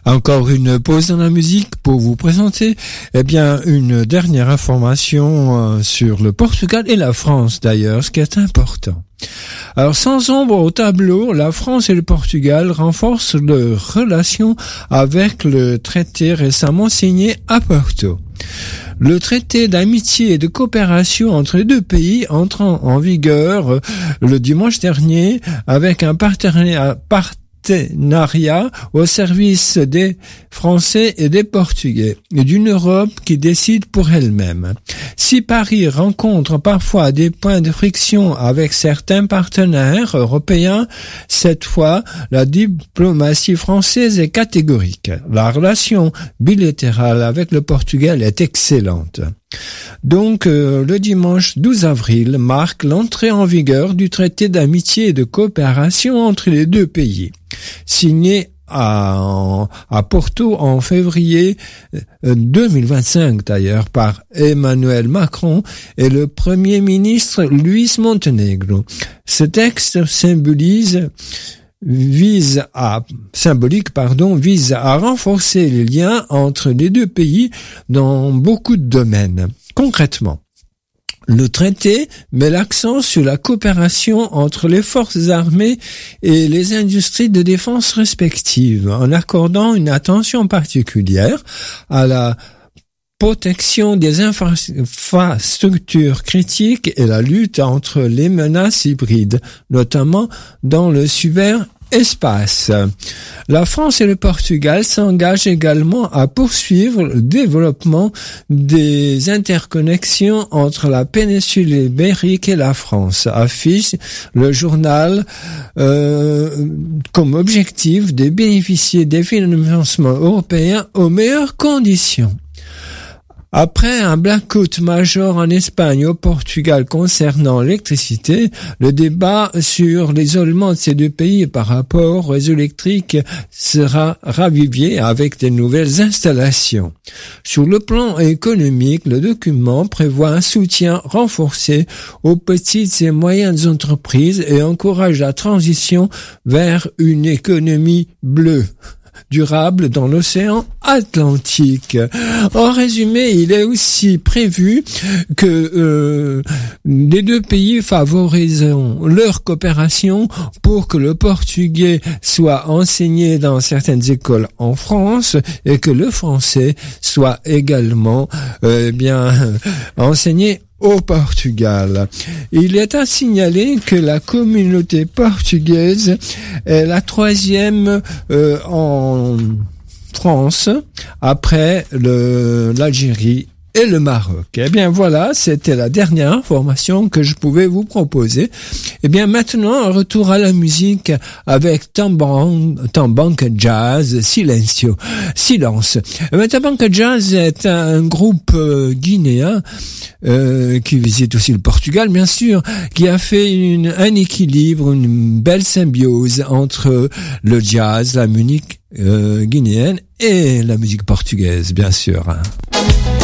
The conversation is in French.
Encore une pause dans la musique pour vous présenter, une dernière information sur le Portugal et la France d'ailleurs, ce qui est important. Alors, sans ombre au tableau, la France et le Portugal renforcent leurs relations avec le traité récemment signé à Porto. Le traité d'amitié et de coopération entre les deux pays entrant en vigueur le dimanche dernier avec un partenariat au service des Français et des Portugais, et d'une Europe qui décide pour elle-même. Si Paris rencontre parfois des points de friction avec certains partenaires européens, cette fois, la diplomatie française est catégorique. La relation bilatérale avec le Portugal est excellente. Donc, le dimanche 12 avril marque l'entrée en vigueur du traité d'amitié et de coopération entre les deux pays, signé à Porto en février 2025 d'ailleurs par Emmanuel Macron et le Premier ministre Luis Montenegro. Ce texte vise à renforcer les liens entre les deux pays dans beaucoup de domaines. Concrètement, le traité met l'accent sur la coopération entre les forces armées et les industries de défense respectives, en accordant une attention particulière à la protection des infrastructures critiques et la lutte entre les menaces hybrides, notamment dans le cyberespace. La France et le Portugal s'engagent également à poursuivre le développement des interconnexions entre la péninsule ibérique et la France, affiche le journal comme objectif de bénéficier des financements européens aux meilleures conditions. Après un blackout majeur en Espagne et au Portugal concernant l'électricité, le débat sur l'isolement de ces deux pays par rapport aux réseaux électriques sera ravivé avec de nouvelles installations. Sur le plan économique, le document prévoit un soutien renforcé aux petites et moyennes entreprises et encourage la transition vers une économie bleue durable dans l'océan Atlantique. En résumé, il est aussi prévu que les deux pays favoriseront leur coopération pour que le portugais soit enseigné dans certaines écoles en France et que le français soit également enseigné au Portugal. Il est à signaler que la communauté portugaise est la 3e en France après l'Algérie et le Maroc. Eh bien voilà, c'était la dernière information que je pouvais vous proposer. Eh bien maintenant, un retour à la musique avec Tambanca Jazz, Silence. Tambanca Jazz est un groupe guinéen qui visite aussi le Portugal, bien sûr, qui a fait un équilibre, une belle symbiose entre le jazz, la musique guinéenne et la musique portugaise, bien sûr.